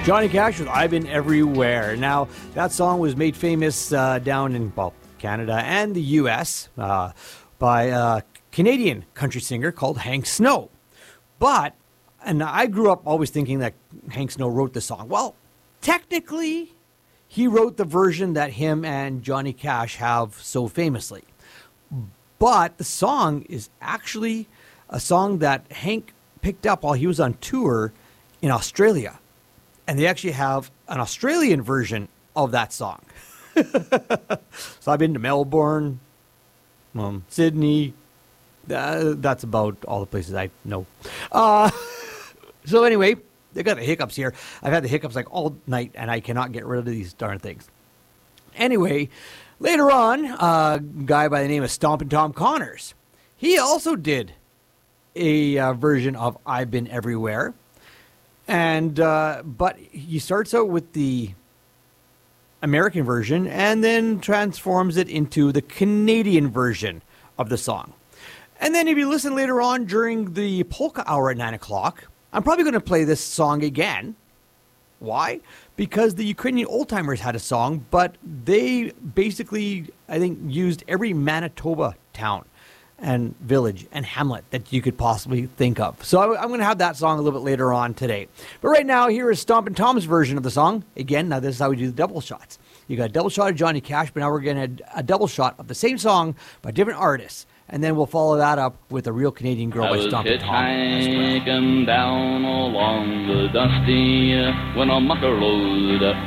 Johnny Cash with I've Been Everywhere. Now, that song was made famous down in, Canada and the U.S. By a Canadian country singer called Hank Snow. And I grew up always thinking that Hank Snow wrote the song. Well, technically, he wrote the version that him and Johnny Cash have so famously. But the song is actually a song that Hank picked up while he was on tour in Australia. And they actually have an Australian version of that song. So I've been to Melbourne, Sydney. That's about all the places I know. So anyway, they got the hiccups here. I've had the hiccups like all night, and I cannot get rid of these darn things. Anyway, later on, a guy by the name of Stompin' Tom Connors, he also did a version of I've Been Everywhere. And but he starts out with the American version and then transforms it into the Canadian version of the song. And then if you listen later on during the polka hour at 9 o'clock, I'm probably going to play this song again. Why? Because the Ukrainian old-timers had a song, but they basically, I think, used every Manitoba town and village and hamlet that you could possibly think of. So I'm going to have that song a little bit later on today. But right now, here is Stompin' Tom's version of the song. Again, now this is how we do the double shots. You got a double shot of Johnny Cash, but now we're going to a double shot of the same song by different artists. And then we'll follow that up with a real Canadian girl by Stompin' Tom. Hitchhiking down along the dusty when a mucker rode